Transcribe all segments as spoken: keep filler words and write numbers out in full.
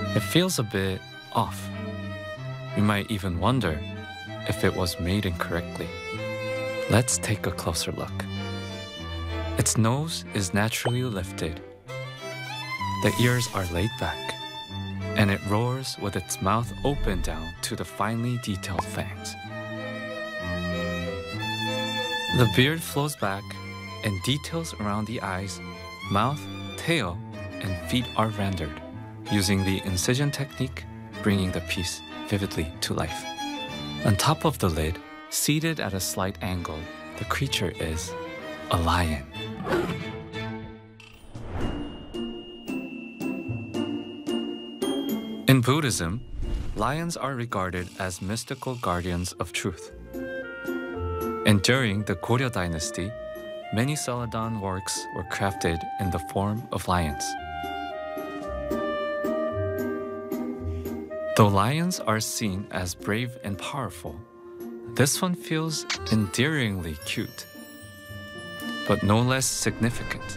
It feels a bit off. You might even wonder if it was made incorrectly. Let's take a closer look. Its nose is naturally lifted. The ears are laid back, and it roars with its mouth open down to the finely detailed fangs. The beard flows back, and details around the eyes, mouth, tail, and feet are rendered, using the incision technique, bringing the piece vividly to life. On top of the lid, seated at a slight angle, the creature is a lion. In Buddhism, lions are regarded as mystical guardians of truth. And during the Goryeo dynasty, many Celadon works were crafted in the form of lions. Though lions are seen as brave and powerful, this one feels endearingly cute, but no less significant.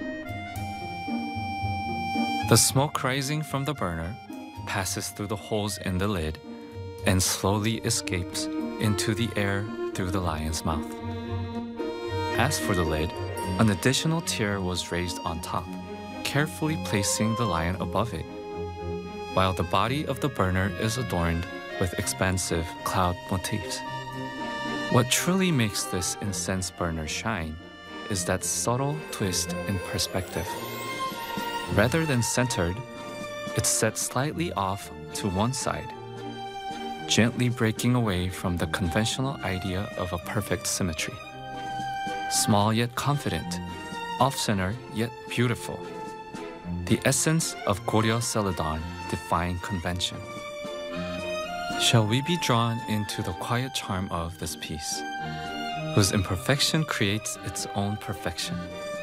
The smoke rising from the burner passes through the holes in the lid and slowly escapes into the air through the lion's mouth. As for the lid, an additional tier was raised on top, carefully placing the lion above it, while the body of the burner is adorned with expansive cloud motifs. What truly makes this incense burner shine is that subtle twist in perspective. Rather than centered, it's set slightly off to one side, gently breaking away from the conventional idea of a perfect symmetry. Small yet confident, off-center yet beautiful. The essence of Goryeo Celadon defying convention. Shall we be drawn into the quiet charm of this piece, whose imperfection creates its own perfection?